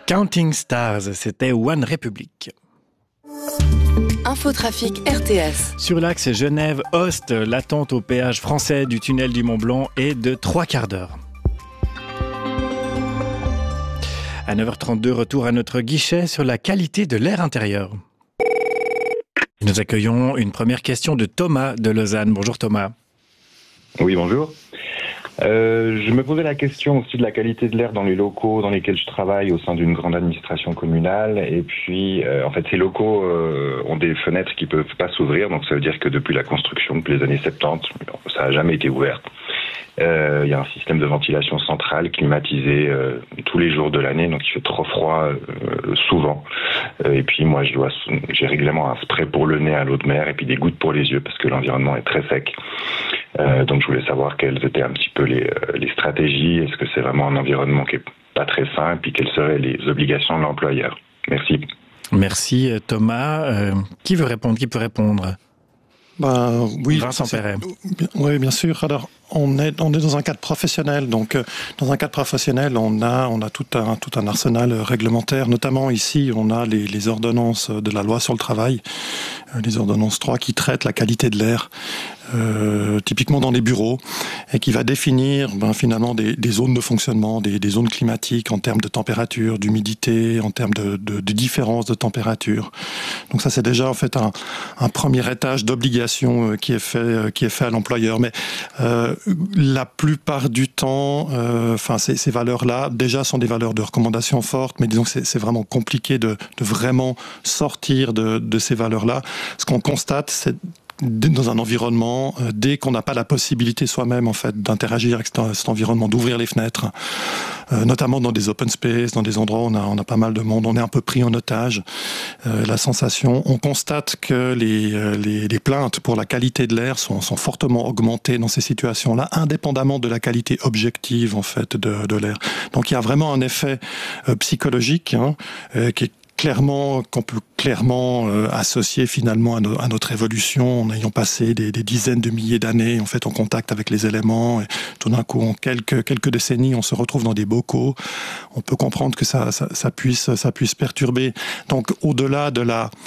Counting Stars, c'était One Republic. Infotrafic RTS. Sur l'axe Genève-Ost, l'attente au péage français du tunnel du Mont-Blanc est de 3/4 d'heure. À 9h32, retour à notre guichet sur la qualité de l'air intérieur. Nous accueillons une première question de Thomas de Lausanne. Bonjour Thomas. Oui, bonjour. Je me posais la question aussi de la qualité de l'air dans les locaux dans lesquels je travaille au sein d'une grande administration communale. Et puis, en fait, ces locaux ont des fenêtres qui peuvent pas s'ouvrir. Donc, ça veut dire que depuis la construction, depuis les années 70, ça n'a jamais été ouvert. Il y a un système de ventilation centrale climatisé tous les jours de l'année, donc il fait trop froid souvent. Et puis moi, j'ai régulièrement un spray pour le nez à l'eau de mer et puis des gouttes pour les yeux parce que l'environnement est très sec. Donc je voulais savoir quelles étaient un petit peu les stratégies. Est-ce que c'est vraiment un environnement qui est pas très sain? Et puis quelles seraient les obligations de l'employeur? Merci. Merci Thomas. Qui veut répondre? Qui peut répondre? Oui, Vincent Perret. Oui, bien sûr. Alors, on est dans un cadre professionnel. Donc, dans un cadre professionnel, on a tout un arsenal réglementaire. Notamment ici, on a les ordonnances de la loi sur le travail, les ordonnances 3 qui traitent la qualité de l'air, typiquement dans les bureaux, et qui va définir finalement des zones de fonctionnement, des zones climatiques en termes de température, d'humidité, en termes de différence de température. Donc ça, c'est déjà en fait un premier étage d'obligation qui est fait à l'employeur. Mais la plupart du temps, ces valeurs-là déjà sont des valeurs de recommandation fortes, mais disons que c'est vraiment compliqué de vraiment sortir de ces valeurs-là. Ce qu'on constate, c'est dans un environnement, dès qu'on n'a pas la possibilité soi-même en fait d'interagir avec cet environnement, d'ouvrir les fenêtres, notamment dans des open space, dans des endroits où on a pas mal de monde, on est un peu pris en otage. La sensation, on constate que les plaintes pour la qualité de l'air sont fortement augmentées dans ces situations-là, indépendamment de la qualité objective en fait de l'air. Donc il y a vraiment un effet psychologique qu'on peut clairement associer finalement à notre évolution en ayant passé des dizaines de milliers d'années en fait en contact avec les éléments, et tout d'un coup en quelques décennies on se retrouve dans des bocaux. On peut comprendre que ça puisse perturber. Donc au-delà de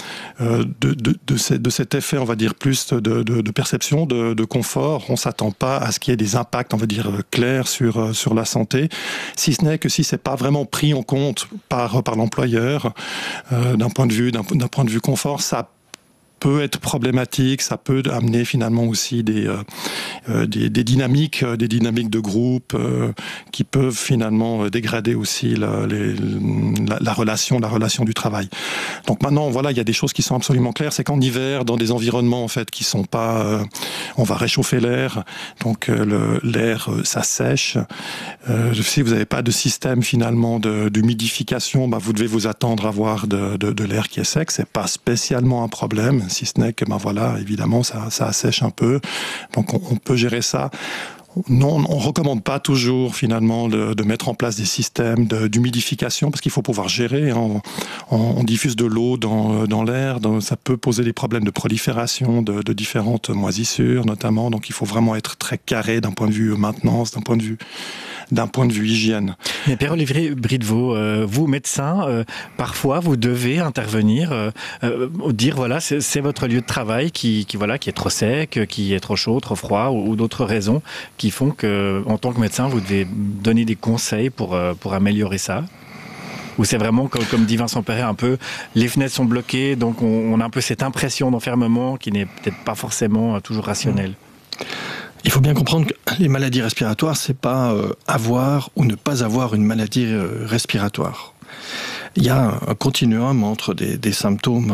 cet effet, on va dire plus de perception de confort, on s'attend pas à ce qu'il y ait des impacts, on va dire clairs sur la santé, si ce n'est que si c'est pas vraiment pris en compte par l'employeur. D'un point de vue confort, ça peut être problématique, ça peut amener finalement aussi des dynamiques de groupe qui peuvent finalement dégrader aussi la relation du travail. Donc maintenant, voilà, il y a des choses qui sont absolument claires, c'est qu'en hiver, dans des environnements en fait qui sont pas, on va réchauffer l'air, donc l'air ça sèche. Si vous n'avez pas de système finalement d'humidification, vous devez vous attendre à avoir de l'air qui est sec. C'est pas spécialement un problème, si ce n'est que évidemment ça assèche un peu. Donc on peut gérer ça. Non, on recommande pas toujours finalement de mettre en place des systèmes d'humidification parce qu'il faut pouvoir gérer. On diffuse de l'eau dans l'air, ça peut poser des problèmes de prolifération de différentes moisissures notamment. Donc il faut vraiment être très carré d'un point de vue maintenance, d'un point de vue hygiène. Mais Pierre-Olivier Bridevaux, vous, médecin, parfois vous devez intervenir, dire voilà, c'est votre lieu de travail qui est trop sec, qui est trop chaud, trop froid, ou d'autres raisons qui font que, en tant que médecin, vous devez donner des conseils pour améliorer ça. Ou c'est vraiment, comme dit Vincent Perret, un peu, les fenêtres sont bloquées, donc on a un peu cette impression d'enfermement qui n'est peut-être pas forcément toujours rationnelle. Il faut bien comprendre que les maladies respiratoires, c'est pas avoir ou ne pas avoir une maladie respiratoire. Il y a un continuum entre des symptômes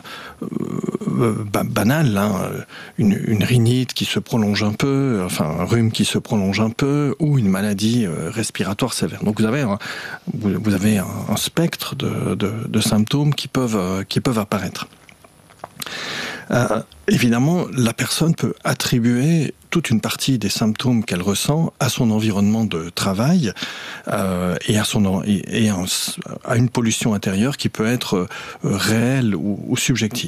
banals, une rhinite qui se prolonge un peu, un rhume qui se prolonge un peu, ou une maladie respiratoire sévère. Donc vous avez un spectre de symptômes qui peuvent apparaître. Évidemment, la personne peut attribuer toute une partie des symptômes qu'elle ressent à son environnement de travail et à une pollution intérieure qui peut être réelle ou subjective.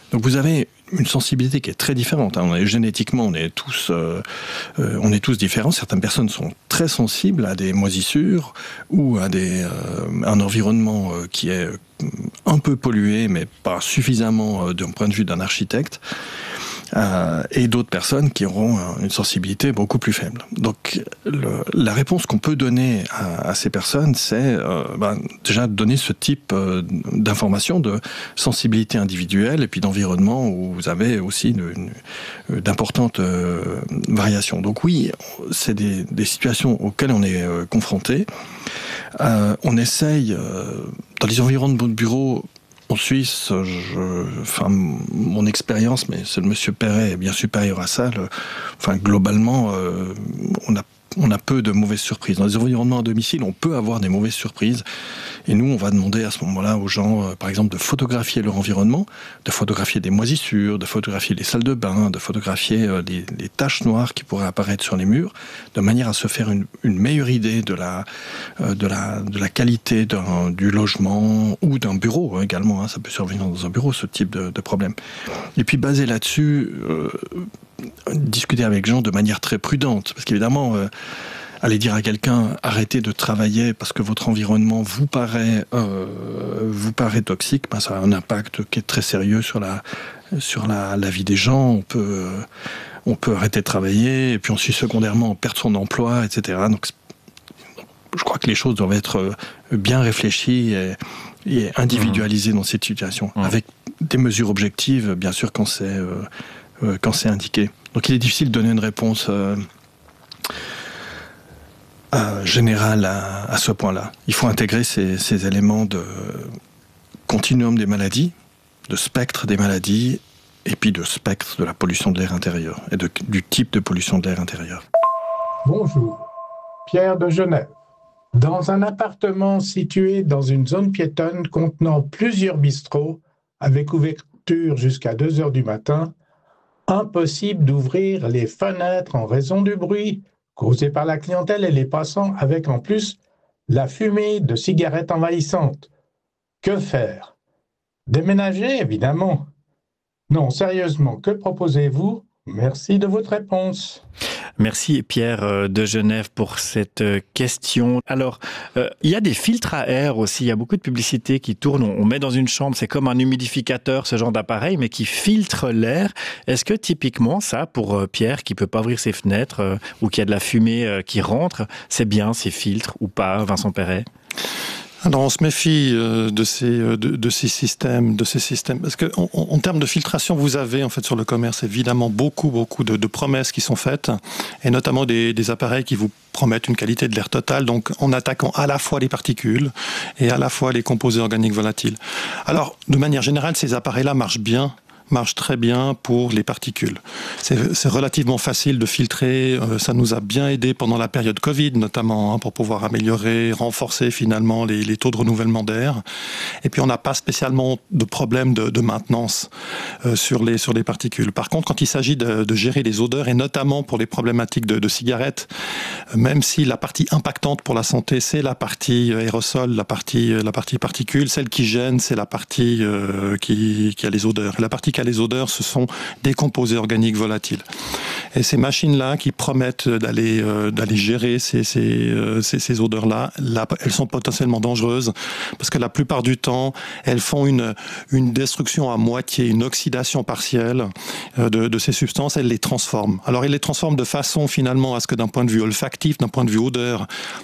Donc vous avez une sensibilité qui est très différente. Génétiquement, on est tous différents. Certaines personnes sont très sensibles à des moisissures ou à un environnement qui est un peu pollué, mais pas suffisamment d'un point de vue d'un architecte. Et d'autres personnes qui auront une sensibilité beaucoup plus faible. Donc la réponse qu'on peut donner à ces personnes, c'est déjà donner ce type d'information de sensibilité individuelle et puis d'environnement où vous avez aussi d'importantes variations. Donc oui, c'est des situations auxquelles on est confronté. On essaye, dans les environnements de bureau, en Suisse, mon expérience, mais celle de M. Perret est bien supérieure à ça. Globalement, on a peu de mauvaises surprises. Dans les environnements à domicile, on peut avoir des mauvaises surprises. Et nous, on va demander à ce moment-là aux gens, par exemple, de photographier leur environnement, de photographier des moisissures, de photographier les salles de bain, de photographier les taches noires qui pourraient apparaître sur les murs, de manière à se faire une meilleure idée de la qualité du logement ou d'un bureau également. Ça peut survenir dans un bureau, ce type de problème. Et puis, basé là-dessus, discuter avec les gens de manière très prudente. Parce qu'évidemment, aller dire à quelqu'un arrêtez de travailler parce que votre environnement vous paraît toxique, ça a un impact qui est très sérieux sur la vie des gens. On peut arrêter de travailler et puis ensuite secondairement perdre son emploi, etc. Donc je crois que les choses doivent être bien réfléchies et individualisées dans cette situation, avec des mesures objectives, bien sûr, quand c'est indiqué. Donc il est difficile de donner une réponse générale à ce point-là. Il faut intégrer ces éléments de continuum des maladies, de spectre des maladies, et puis de spectre de la pollution de l'air intérieur, et du type de pollution de l'air intérieur. Bonjour, Pierre de Genève. Dans un appartement situé dans une zone piétonne contenant plusieurs bistrots, avec ouverture jusqu'à 2 heures du matin, impossible d'ouvrir les fenêtres en raison du bruit causé par la clientèle et les passants, avec en plus la fumée de cigarettes envahissantes. Que faire? Déménager, évidemment. Non, sérieusement, que proposez-vous? Merci de votre réponse. Merci Pierre de Genève pour cette question. Alors, il y a des filtres à air aussi, il y a beaucoup de publicités qui tournent, on met dans une chambre, c'est comme un humidificateur, ce genre d'appareil, mais qui filtre l'air. Est-ce que typiquement ça, pour Pierre qui peut pas ouvrir ses fenêtres ou qui a de la fumée qui rentre, c'est bien ces filtres ou pas, Vincent Perret? Alors on se méfie de ces systèmes, parce que en termes de filtration, vous avez en fait sur le commerce évidemment beaucoup de promesses qui sont faites, et notamment des appareils qui vous promettent une qualité de l'air totale, donc en attaquant à la fois les particules et à la fois les composés organiques volatiles. Alors de manière générale, ces appareils-là marche très bien pour les particules. C'est relativement facile de filtrer, ça nous a bien aidé pendant la période Covid notamment, pour pouvoir améliorer, renforcer finalement les taux de renouvellement d'air. Et puis on n'a pas spécialement de problème de maintenance sur les particules. Par contre, quand il s'agit de gérer les odeurs, et notamment pour les problématiques de cigarettes, même si la partie impactante pour la santé, c'est la partie aérosol, la partie particule, celle qui gêne, c'est la partie qui a les odeurs. Et la partie les odeurs, ce sont des composés organiques volatiles. Et ces machines-là qui promettent d'aller gérer ces odeurs-là, elles sont potentiellement dangereuses parce que la plupart du temps, elles font une destruction à moitié, une oxydation partielle de ces substances. Elles les transforment. Alors, elles les transforment de façon finalement à ce que d'un point de vue olfactif, d'un point de vue odeur,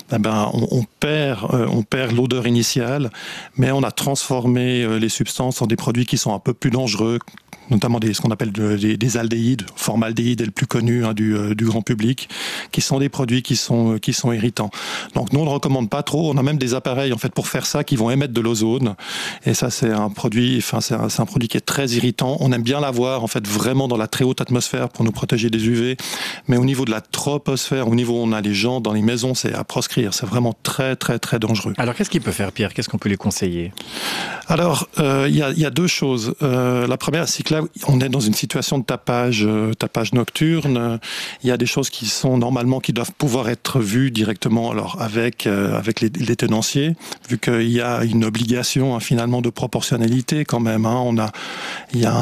on perd l'odeur initiale, mais on a transformé les substances en des produits qui sont un peu plus dangereux, notamment ce qu'on appelle des aldéhydes. Formaldéhyde est le plus connu du grand public, qui sont des produits qui sont irritants. Donc nous on ne recommande pas trop. On a même des appareils en fait pour faire ça qui vont émettre de l'ozone. Et ça c'est un produit qui est très irritant. On aime bien l'avoir en fait vraiment dans la très haute atmosphère pour nous protéger des UV. Mais au niveau de la troposphère, au niveau où on a les gens dans les maisons, c'est à proscrire. C'est vraiment très très très dangereux. Alors qu'est-ce qu'il peut faire Pierre? Qu'est-ce qu'on peut lui conseiller? Alors il y a deux choses. La première, c'est que là, on est dans une situation de tapage nocturne. Il y a des choses qui doivent pouvoir être vues directement, alors avec les tenanciers, vu qu'il y a une obligation finalement de proportionnalité quand même. Il y a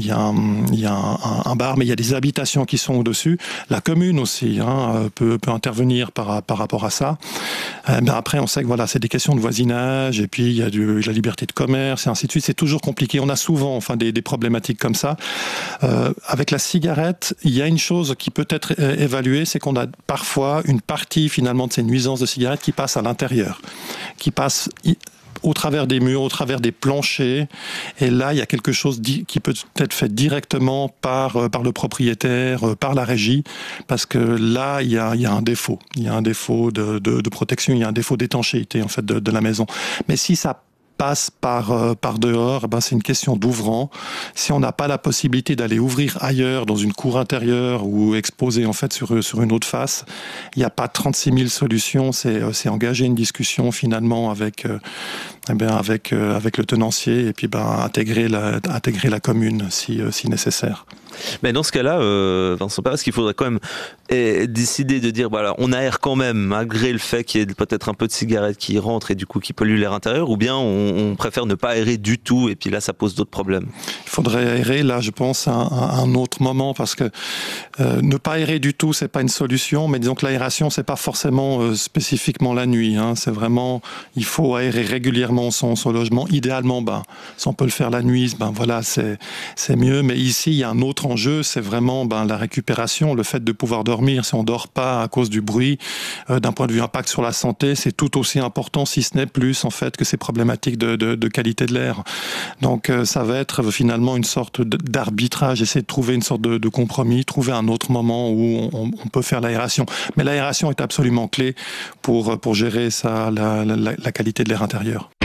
un bar, mais il y a des habitations qui sont au-dessus. La commune aussi peut intervenir par rapport à ça. Après, on sait que c'est des questions de voisinage, et puis il y a la liberté de commerce, et ainsi de suite. C'est toujours compliqué. On a souvent des problématiques comme ça. Avec la cigarette, il y a une chose qui peut être évaluée, c'est qu'on a parfois une partie finalement de ces nuisances de cigarettes qui passe à l'intérieur, qui passe au travers des murs, au travers des planchers. Et là, il y a quelque chose qui peut être fait directement par le propriétaire, par la régie, parce que là, il y a un défaut. Il y a un défaut de protection, il y a un défaut d'étanchéité en fait de la maison. Mais si ça passe par dehors, c'est une question d'ouvrant. Si on n'a pas la possibilité d'aller ouvrir ailleurs, dans une cour intérieure ou exposer en fait sur une autre face, il n'y a pas 36 000 solutions. C'est engager une discussion finalement avec le tenancier et puis intégrer la commune si nécessaire. Mais dans ce cas-là, Vincent Perez, qu'il faudrait quand même décider de dire on aère quand même, malgré le fait qu'il y ait peut-être un peu de cigarettes qui rentrent et du coup qui polluent l'air intérieur, ou bien on préfère ne pas aérer du tout et puis là ça pose d'autres problèmes? Il faudrait aérer, là je pense, à un autre moment, parce que ne pas aérer du tout, c'est pas une solution, mais disons que l'aération, c'est pas forcément spécifiquement la nuit. C'est vraiment, il faut aérer régulièrement son logement. Idéalement, si on peut le faire la nuit, c'est mieux. Mais ici, il y a un autre enjeu, c'est vraiment la récupération, le fait de pouvoir dormir. Si on dort pas à cause du bruit, d'un point de vue impact sur la santé, c'est tout aussi important, si ce n'est plus en fait, que ces problématiques de qualité de l'air. Donc ça va être finalement une sorte d'arbitrage, essayer de trouver une sorte de compromis, trouver un autre moment où on peut faire l'aération. Mais l'aération est absolument clé pour gérer la qualité de l'air intérieur.